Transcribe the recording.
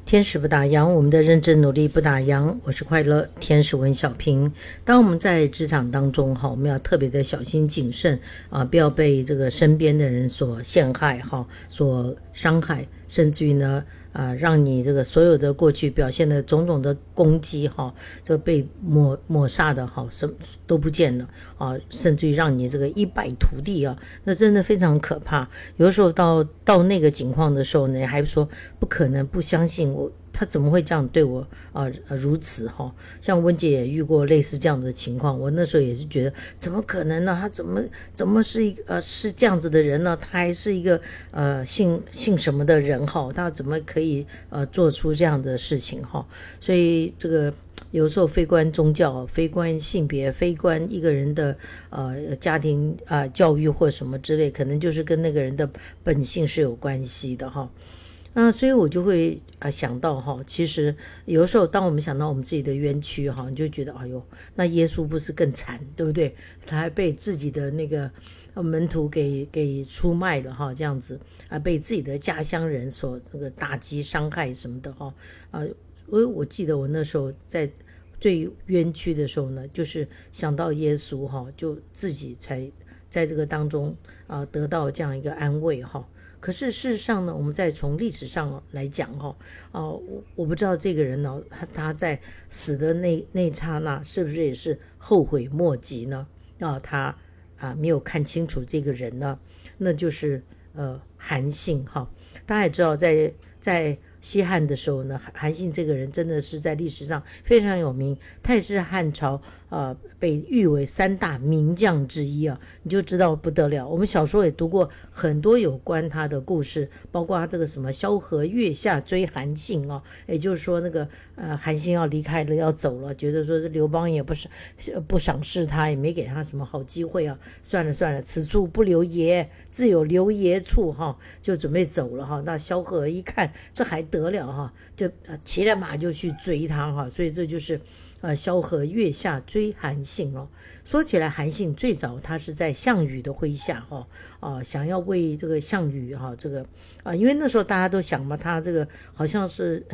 天使不打烊，我们的认真努力不打烊。我是快乐天使文小平。当我们在职场当中我们要特别的小心谨慎不要被这个身边的人所陷害所伤害，甚至于呢让你这个所有的过去表现的种种的攻击这被抹杀的什么都不见了甚至于让你这个一败涂地那真的非常可怕。有的时候到那个情况的时候呢，还说不可能，不相信我，他怎么会这样对我如此像温姐也遇过类似这样的情况，我那时候也是觉得怎么可能呢？他怎么是是这样子的人呢？他还是一个姓什么的人他怎么可以做出这样的事情所以这个有时候非关宗教，非关性别，非关一个人的家庭教育或什么之类，可能就是跟那个人的本性是有关系的所以我就会想到其实有的时候当我们想到我们自己的冤屈你就觉得哎呦，那耶稣不是更惨，对不对？他还被自己的那个门徒给出卖了这样子被自己的家乡人所这个打击伤害什么的我记得我那时候在最冤屈的时候呢，就是想到耶稣就自己才在这个当中得到这样一个安慰可是事实上呢，我们再从历史上来讲我不知道这个人呢，他在死的那刹那是不是也是后悔莫及呢？他没有看清楚这个人呢，那就是韩信大家也知道在西汉的时候呢，韩信这个人真的是在历史上非常有名，他也是汉朝被誉为三大名将之一你就知道不得了。我们小时候也读过很多有关他的故事，包括他这个什么萧何月下追韩信也就是说那个韩信要离开了，要走了，觉得说这刘邦也不赏识他，也没给他什么好机会算了，此处不留爷，自有留爷处就准备走了那萧何一看这还得了就骑了马就去追他所以这就是萧何月下追韩信说起来，韩信最早他是在项羽的麾下想要为这个项羽这个因为那时候大家都想嘛，他这个好像是